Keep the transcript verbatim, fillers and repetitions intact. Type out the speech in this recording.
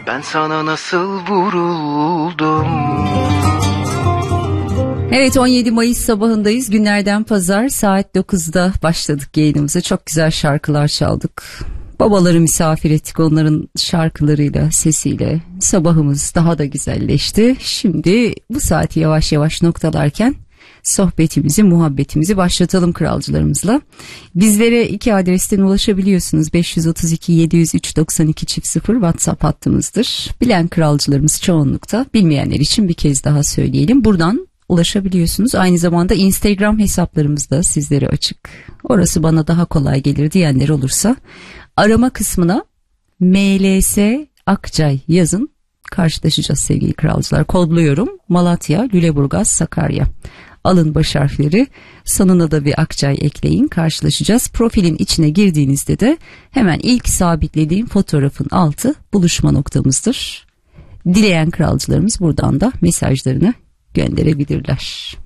ben sana nasıl vuruldum. Evet, on yedi Mayıs sabahındayız. Günlerden pazar, saat dokuzda başladık yayınımıza. Çok güzel şarkılar çaldık. Babaları misafir ettik, onların şarkılarıyla, sesiyle. Sabahımız daha da güzelleşti. Şimdi bu saati yavaş yavaş noktalarken sohbetimizi, muhabbetimizi başlatalım kralcılarımızla. Bizlere iki adresten ulaşabiliyorsunuz. beş yüz otuz iki yedi yüz üç doksan iki çift sıfır WhatsApp hattımızdır. Bilen kralcılarımız çoğunlukta. Bilmeyenler için bir kez daha söyleyelim. Buradan ulaşabiliyorsunuz. Aynı zamanda Instagram hesaplarımız da sizlere açık. Orası bana daha kolay gelir diyenler olursa arama kısmına M L S Akçay yazın. Karşılaşacağız sevgili kralcılar. Kodluyorum. Malatya, Lüleburgaz, Sakarya. Alın baş harfleri, sonuna da bir Akçay ekleyin, karşılaşacağız. Profilin içine girdiğinizde de hemen ilk sabitlediğim fotoğrafın altı buluşma noktamızdır. Dileyen kralcılarımız buradan da mesajlarını gönderebilirler.